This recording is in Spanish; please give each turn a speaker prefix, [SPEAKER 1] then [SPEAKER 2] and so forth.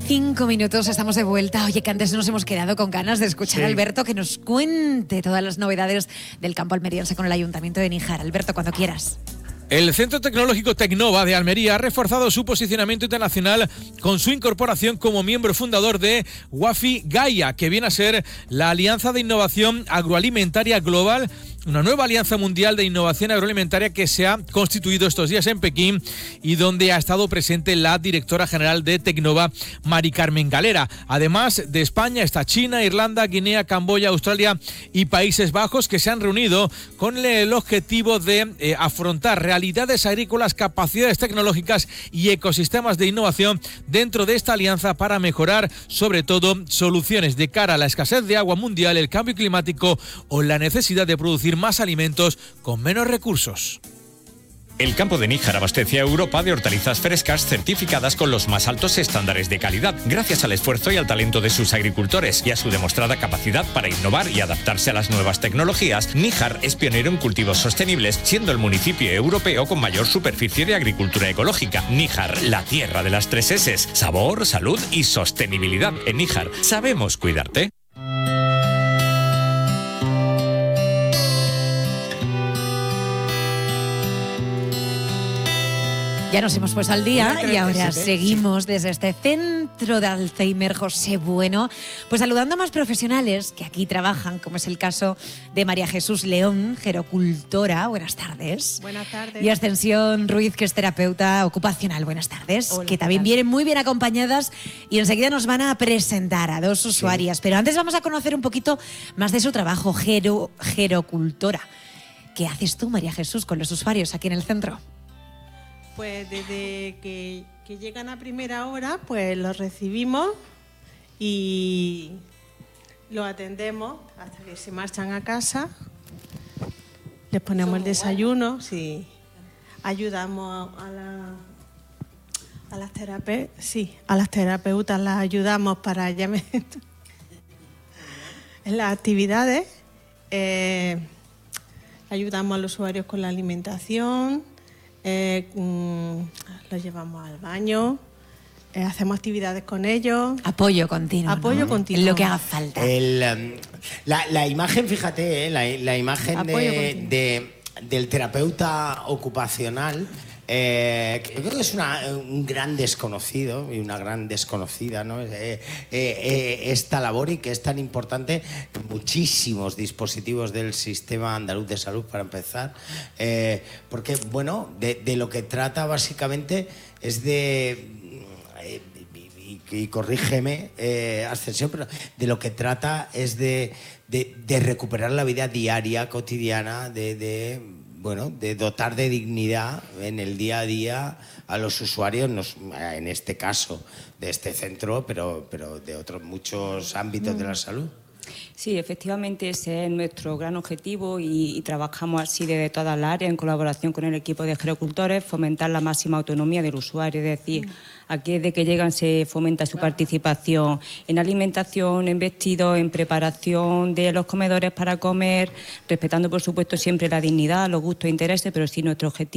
[SPEAKER 1] 5 minutos, estamos de vuelta. Oye, que antes nos hemos quedado con ganas de escuchar a Alberto que nos cuente todas las novedades del campo almeriense con el Ayuntamiento de Níjar. Alberto, cuando quieras.
[SPEAKER 2] El Centro Tecnológico Tecnova de Almería ha reforzado su posicionamiento internacional con su incorporación como miembro fundador de WAFI Gaia, que viene a ser la Alianza de Innovación Agroalimentaria Global, una nueva alianza mundial de innovación agroalimentaria que se ha constituido estos días en Pekín y donde ha estado presente la directora general de Tecnova, Mari Carmen Galera. Además de España está China, Irlanda, Guinea, Camboya, Australia y Países Bajos, que se han reunido con el objetivo de afrontar realidades agrícolas, capacidades tecnológicas y ecosistemas de innovación dentro de esta alianza para mejorar, sobre todo, soluciones de cara a la escasez de agua mundial, el cambio climático o la necesidad de producir más alimentos con menos recursos.
[SPEAKER 3] El campo de Níjar abastece a Europa de hortalizas frescas certificadas con los más altos estándares de calidad, gracias al esfuerzo y al talento de sus agricultores y a su demostrada capacidad para innovar y adaptarse a las nuevas tecnologías. Níjar es pionero en cultivos sostenibles, siendo el municipio europeo con mayor superficie de agricultura ecológica. Níjar, la tierra de las 3 S: sabor, salud y sostenibilidad. En Níjar sabemos cuidarte.
[SPEAKER 1] Ya nos hemos puesto al día y ahora seguimos desde este centro de Alzheimer José Bueno, pues saludando a más profesionales que aquí trabajan, como es el caso de María Jesús León, gerocultora. Buenas tardes.
[SPEAKER 4] Buenas tardes.
[SPEAKER 1] Y Ascensión Ruiz, que es terapeuta ocupacional. Buenas tardes.
[SPEAKER 4] Hola,
[SPEAKER 1] que también vienen muy bien acompañadas y enseguida nos van a presentar a dos usuarias. Pero antes vamos a conocer un poquito más de su trabajo, gerocultora. ¿Qué haces tú, María Jesús, con los usuarios aquí en el centro?
[SPEAKER 4] Pues desde que llegan a primera hora, pues los recibimos y los atendemos hasta que se marchan a casa. Les ponemos el desayuno, sí. Ayudamos a las terapeutas las ayudamos para en las actividades. Ayudamos a los usuarios con la alimentación. Los llevamos al baño, hacemos actividades con ellos.
[SPEAKER 1] Apoyo continuo.
[SPEAKER 4] Apoyo continuo.
[SPEAKER 1] En lo que haga falta.
[SPEAKER 5] La imagen, fíjate, la imagen del terapeuta ocupacional, que yo creo que es un gran desconocido y una gran desconocida, ¿no? Esta labor, y que es tan importante en muchísimos dispositivos del sistema andaluz de salud, para empezar, porque, bueno, de lo que trata básicamente es y corrígeme, Ascensión, pero de lo que trata es de recuperar la vida diaria, cotidiana, de dotar de dignidad en el día a día a los usuarios, en este caso de este centro, pero de otros muchos ámbitos de la salud.
[SPEAKER 6] Sí, efectivamente ese es nuestro gran objetivo y trabajamos así desde todas las áreas en colaboración con el equipo de gerocultores, fomentar la máxima autonomía del usuario, es decir, aquí desde que llegan se fomenta su participación en alimentación, en vestidos, en preparación de los comedores para comer, respetando por supuesto siempre la dignidad, los gustos e intereses, pero sí nuestro objetivo